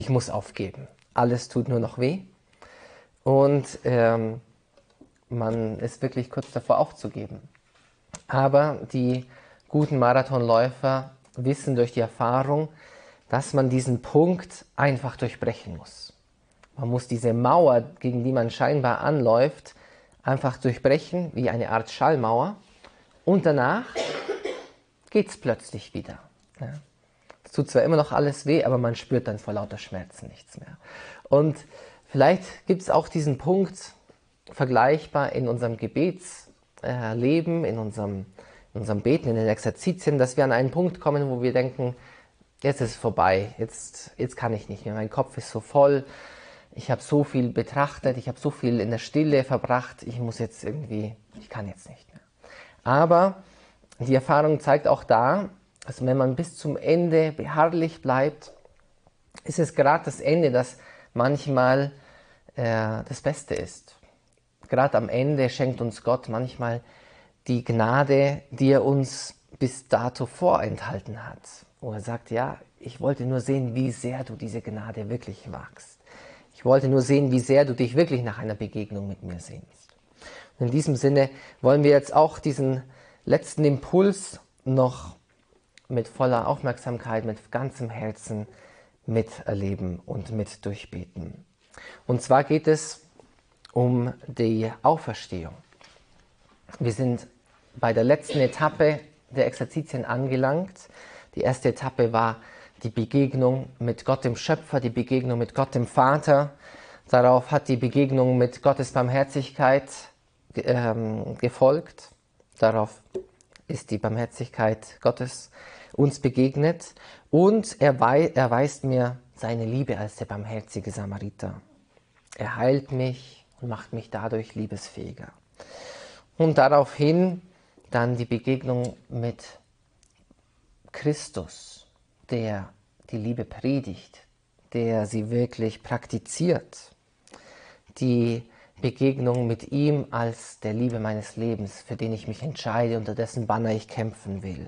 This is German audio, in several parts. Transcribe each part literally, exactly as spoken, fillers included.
ich muss aufgeben. Alles tut nur noch weh. Und ähm, man ist wirklich kurz davor aufzugeben. Aber die guten Marathonläufer wissen durch die Erfahrung, dass man diesen Punkt einfach durchbrechen muss. Man muss diese Mauer, gegen die man scheinbar anläuft, einfach durchbrechen, wie eine Art Schallmauer. Und danach geht es plötzlich wieder. Ja. Es tut zwar immer noch alles weh, aber man spürt dann vor lauter Schmerzen nichts mehr. Und vielleicht gibt es auch diesen Punkt, vergleichbar in unserem Gebetsleben, in unserem, in unserem Beten, in den Exerzitien, dass wir an einen Punkt kommen, wo wir denken, jetzt ist es vorbei, jetzt, jetzt kann ich nicht mehr, mein Kopf ist so voll, ich habe so viel betrachtet, ich habe so viel in der Stille verbracht, ich muss jetzt irgendwie, ich kann jetzt nicht mehr. Aber die Erfahrung zeigt auch da, dass wenn man bis zum Ende beharrlich bleibt, ist es gerade das Ende, das manchmal äh, das Beste ist. Gerade am Ende schenkt uns Gott manchmal die Gnade, die er uns bis dato vorenthalten hat. Wo er sagt, ja, ich wollte nur sehen, wie sehr du diese Gnade wirklich magst. Ich wollte nur sehen, wie sehr du dich wirklich nach einer Begegnung mit mir sehnst. Und in diesem Sinne wollen wir jetzt auch diesen letzten Impuls noch mit voller Aufmerksamkeit, mit ganzem Herzen miterleben und mit durchbeten. Und zwar geht es um die Auferstehung. Wir sind bei der letzten Etappe der Exerzitien angelangt. Die erste Etappe war die Begegnung mit Gott dem Schöpfer, die Begegnung mit Gott dem Vater. Darauf hat die Begegnung mit Gottes Barmherzigkeit ähm, gefolgt. Darauf ist die Barmherzigkeit Gottes uns begegnet. Und er erweist mir seine Liebe als der barmherzige Samariter. Er heilt mich und macht mich dadurch liebesfähiger. Und daraufhin dann die Begegnung mit Christus, der die Liebe predigt, der sie wirklich praktiziert. Die Begegnung mit ihm als der Liebe meines Lebens, für den ich mich entscheide, unter dessen Banner ich kämpfen will.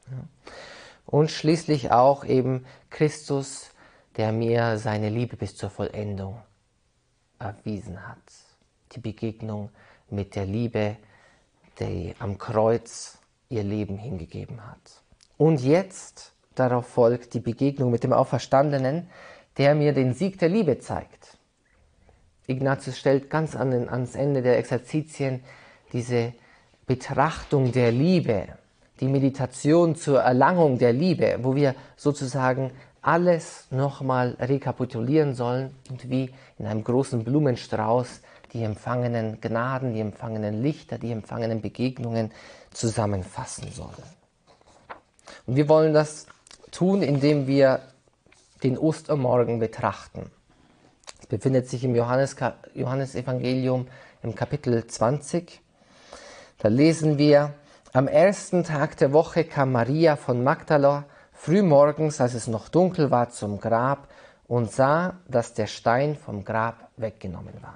Und schließlich auch eben Christus, der mir seine Liebe bis zur Vollendung erwiesen hat. Die Begegnung mit der Liebe, die am Kreuz ihr Leben hingegeben hat. Und jetzt, darauf folgt die Begegnung mit dem Auferstandenen, der mir den Sieg der Liebe zeigt. Ignatius stellt ganz an den, ans Ende der Exerzitien diese Betrachtung der Liebe, die Meditation zur Erlangung der Liebe, wo wir sozusagen alles nochmal rekapitulieren sollen und wie in einem großen Blumenstrauß die empfangenen Gnaden, die empfangenen Lichter, die empfangenen Begegnungen zusammenfassen sollen. Und wir wollen das tun, indem wir den Ostermorgen betrachten. Es befindet sich im Johannes, Johannesevangelium im Kapitel zwanzig. Da lesen wir: Am ersten Tag der Woche kam Maria von Magdala frühmorgens, als es noch dunkel war, zum Grab und sah, dass der Stein vom Grab weggenommen war.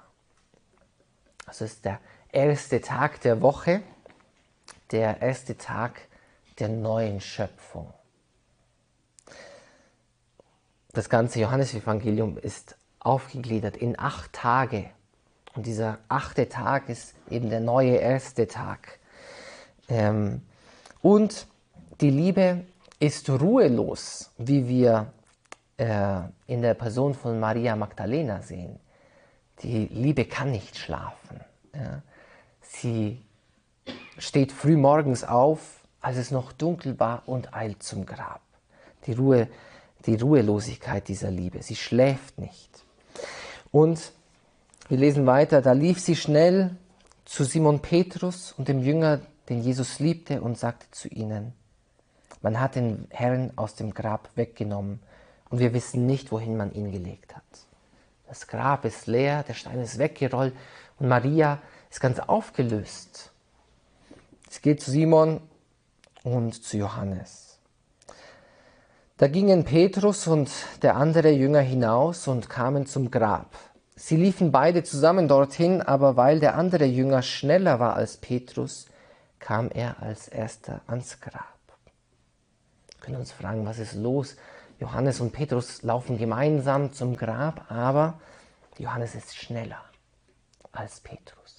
Das ist der erste Tag der Woche, der erste Tag der neuen Schöpfung. Das ganze Johannesevangelium ist aufgegliedert in acht Tage. Und dieser achte Tag ist eben der neue erste Tag. Ähm, und die Liebe ist ruhelos, wie wir äh, in der Person von Maria Magdalena sehen. Die Liebe kann nicht schlafen. Ja. Sie steht früh morgens auf, als es noch dunkel war, und eilt zum Grab. Die Ruhe, die Ruhelosigkeit dieser Liebe. Sie schläft nicht. Und wir lesen weiter: Da lief sie schnell zu Simon Petrus und dem Jünger, den Jesus liebte, und sagte zu ihnen: Man hat den Herrn aus dem Grab weggenommen und wir wissen nicht, wohin man ihn gelegt hat. Das Grab ist leer, der Stein ist weggerollt und Maria ist ganz aufgelöst. Sie geht zu Simon und zu Johannes. Da gingen Petrus und der andere Jünger hinaus und kamen zum Grab. Sie liefen beide zusammen dorthin, aber weil der andere Jünger schneller war als Petrus, kam er als erster ans Grab. Wir können uns fragen, was ist los Johannes und Petrus laufen gemeinsam zum Grab, aber Johannes ist schneller als Petrus.